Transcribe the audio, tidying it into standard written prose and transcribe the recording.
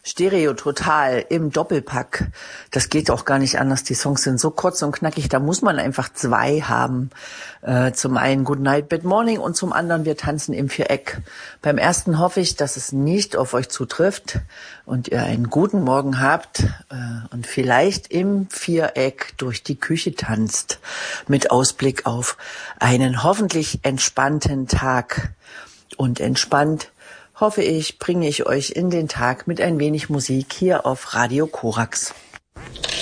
Stereo total im Doppelpack. Das geht auch gar nicht anders. Die Songs sind so kurz und knackig, da muss man einfach zwei haben. Zum einen Good Night, Bad Morning und zum anderen Wir tanzen im Viereck. Beim ersten hoffe ich, dass es nicht auf euch zutrifft und ihr einen guten Morgen habt und vielleicht im Viereck durch die Küche tanzt mit Ausblick auf einen hoffentlich entspannten Tag. Und entspannt hoffe ich, bringe ich euch in den Tag mit ein wenig Musik hier auf Radio Korax.